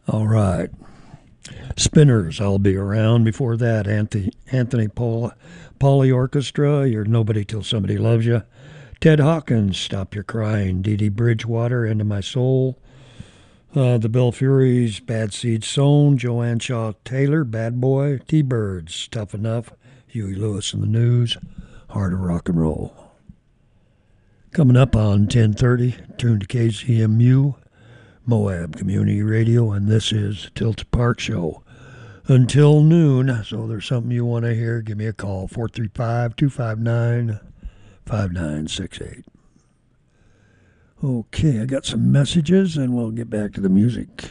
All right. Spinners, I'll be around. Before that, Anthony Pauli Orchestra, You're Nobody Till Somebody Loves You. Ted Hawkins, Stop Your Crying. Dee Dee Bridgewater, Into My Soul. The Bill Furies, Bad Seed Sown. Joanne Shaw Taylor, Bad Boy. T-Birds, Tough Enough. Huey Lewis and the News, Heart of Rock and Roll. Coming up on 10:30, tune to KZMU, Moab Community Radio, and this is Tilted Park Show. Until noon, so there's something you want to hear, give me a call, 435-259-5968. Okay, I got some messages, and we'll get back to the music.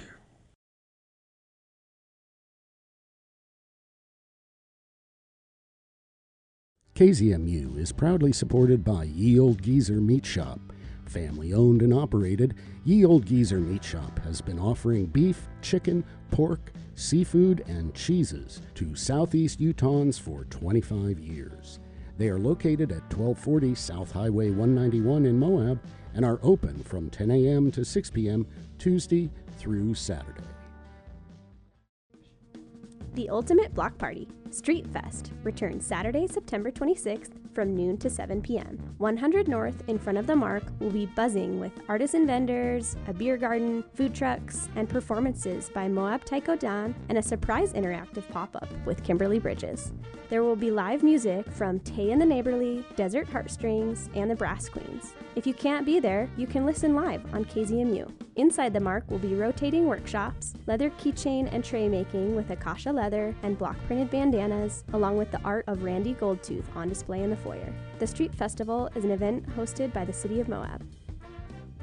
KZMU is proudly supported by Ye Old Geezer Meat Shop. Family owned and operated, Ye Old Geezer Meat Shop has been offering beef, chicken, pork, seafood, and cheeses to Southeast Utahns for 25 years. They are located at 1240 South Highway 191 in Moab and are open from 10 a.m. to 6 p.m. Tuesday through Saturday. The Ultimate Block Party, Street Fest, returns Saturday, September 26th from noon to 7 p.m. 100 North in front of the Mark will be buzzing with artisan vendors, a beer garden, food trucks, and performances by Moab Taiko Dan and a surprise interactive pop-up with Kimberly Bridges. There will be live music from Tay and the Neighborly, Desert Heartstrings, and the Brass Queens. If you can't be there, you can listen live on KZMU. Inside the Mark will be rotating workshops, leather keychain and tray making with Akasha leather and block-printed bandanas, along with the art of Randy Goldtooth on display in the foyer. The Street Festival is an event hosted by the City of Moab.